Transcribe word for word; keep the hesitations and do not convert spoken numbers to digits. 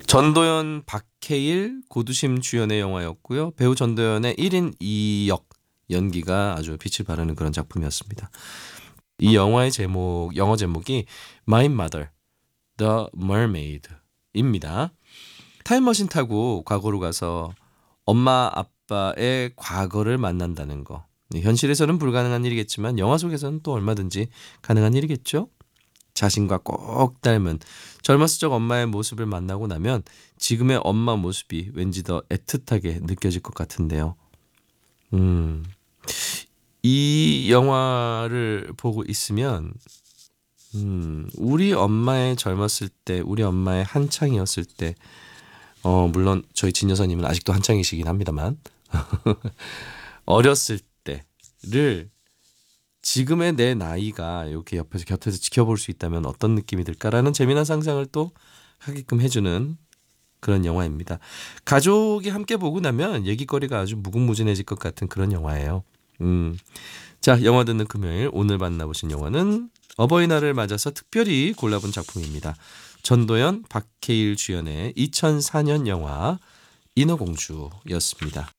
전도연, 박해일, 고두심 주연의 영화였고요. 배우 전도연의 일 인 이 역 연기가 아주 빛을 발하는 그런 작품이었습니다. 이 영화의 제목, 영어 제목이 My Mother, The Mermaid입니다. 타임머신 타고 과거로 가서 엄마 아빠의 과거를 만난다는 거. 현실에서는 불가능한 일이겠지만 영화 속에서는 또 얼마든지 가능한 일이겠죠? 자신과 꼭 닮은 젊었을 적 엄마의 모습을 만나고 나면 지금의 엄마 모습이 왠지 더 애틋하게 느껴질 것 같은데요. 음, 이 영화를 보고 있으면 음, 우리 엄마의 젊었을 때, 우리 엄마의 한창이었을 때, 어, 물론 저희 진 여사님은 아직도 한창이시긴 합니다만 어렸을 때를 지금의 내 나이가 이렇게 옆에서 곁에서 지켜볼 수 있다면 어떤 느낌이 들까라는 재미난 상상을 또 하게끔 해주는 그런 영화입니다. 가족이 함께 보고 나면 얘기거리가 아주 무궁무진해질 것 같은 그런 영화예요. 음. 자, 영화 듣는 금요일 오늘 만나보신 영화는 어버이날을 맞아서 특별히 골라본 작품입니다. 전도연, 박해일 주연의 이천사 년 영화 인어공주였습니다.